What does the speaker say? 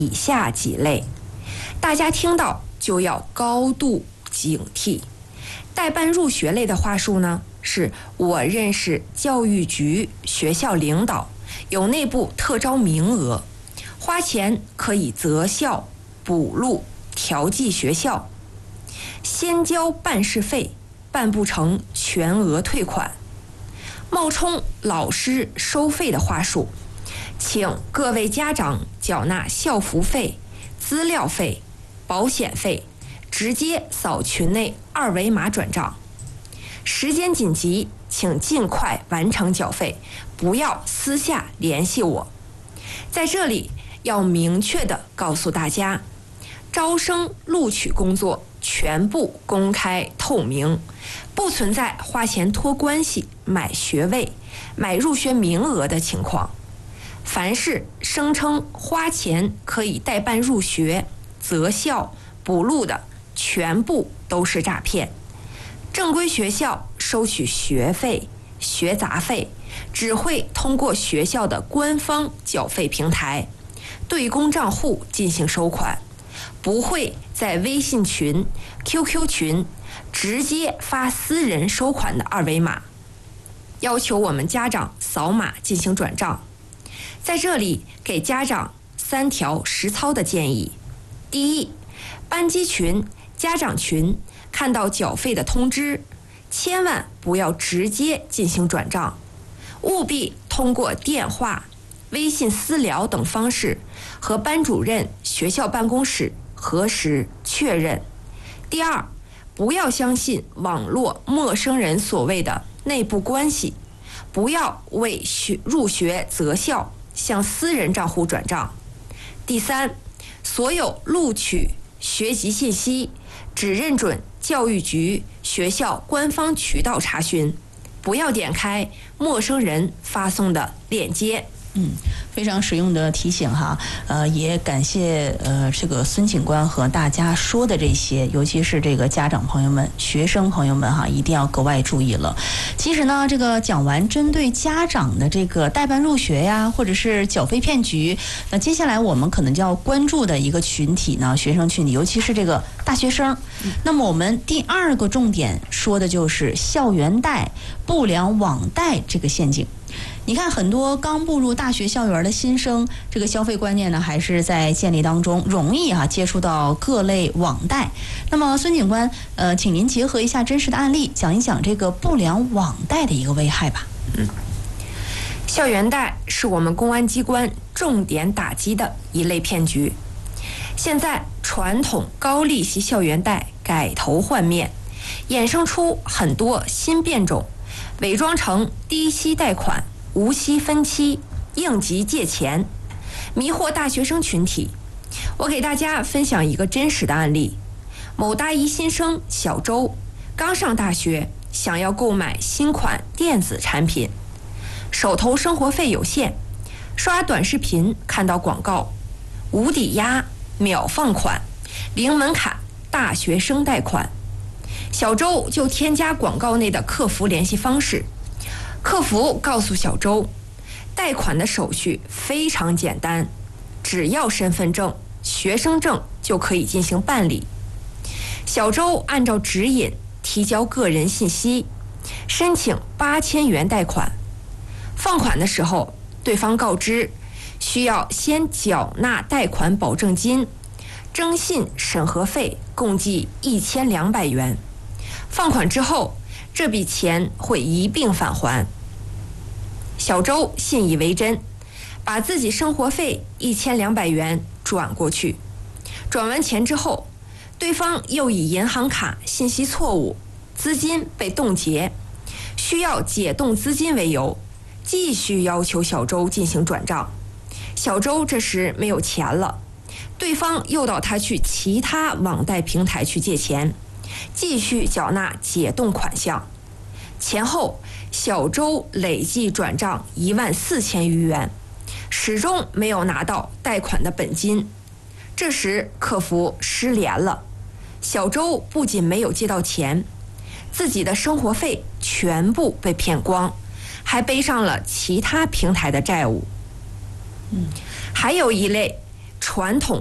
以下几类，大家听到就要高度警惕。代办入学类的话术呢，是我认识教育局学校领导，有内部特招名额，花钱可以择校补录调剂学校，先交办事费，办不成全额退款。冒充老师收费的话术，请各位家长缴纳校服费、资料费、保险费，直接扫群内2维码转账。时间紧急，请尽快完成缴费，不要私下联系我。在这里要明确地告诉大家，招生录取工作全部公开透明，不存在花钱托关系、买学位、买入学名额的情况。凡是声称花钱可以代办入学、择校、补录的，全部都是诈骗。正规学校收取学费、学杂费，只会通过学校的官方缴费平台、对公账户进行收款，不会在微信群、QQ 群直接发私人收款的2维码，要求我们家长扫码进行转账。在这里给家长3条实操的建议：第一，班级群、家长群看到缴费的通知，千万不要直接进行转账，务必通过电话、微信私聊等方式和班主任、学校办公室核实确认。第二，不要相信网络陌生人所谓的内部关系，不要为入学择校向私人账户转账。第三，所有录取学籍信息只认准教育局学校官方渠道查询，不要点开陌生人发送的链接。 非常实用的提醒哈，也感谢这个孙警官和大家说的这些，尤其是这个家长朋友们、学生朋友们哈，一定要格外注意了。其实呢，这个讲完针对家长的这个代办入学呀，或者是缴费骗局，那接下来我们可能就要关注的一个群体呢，学生群体，尤其是这个大学生。那么我们第2个重点说的就是校园贷、不良网贷这个陷阱。你看，很多刚步入大学校园的新生，这个消费观念呢还是在建立当中，容易接触到各类网贷。那么孙警官，请您结合一下真实的案例，讲一讲这个不良网贷的一个危害吧。 校园贷是我们公安机关重点打击的一类骗局。现在传统高利息校园贷改头换面，衍生出很多新变种，伪装成低息贷款、无息分期、应急借钱，迷惑大学生群体。我给大家分享一个真实的案例：某大一新生小周刚上大学，想要购买新款电子产品，手头生活费有限，刷短视频看到广告，无抵押、秒放款、零门槛大学生贷款。小周就添加广告内的客服联系方式，客服告诉小周，贷款的手续非常简单，只要身份证、学生证就可以进行办理。小周按照指引提交个人信息，申请8000元贷款。放款的时候，对方告知需要先缴纳贷款保证金、征信审核费共计1200元。放款之后，这笔钱会一并返还。小周信以为真，把自己生活费1200元转过去。转完钱之后，对方又以银行卡信息错误、资金被冻结，需要解冻资金为由，继续要求小周进行转账。小周这时没有钱了，对方又到他去其他网贷平台去借钱，继续缴纳解冻款项。前后小周累计转账14000余元，始终没有拿到贷款的本金。这时客服失联了，小周不仅没有借到钱，自己的生活费全部被骗光，还背上了其他平台的债务。还有一类传统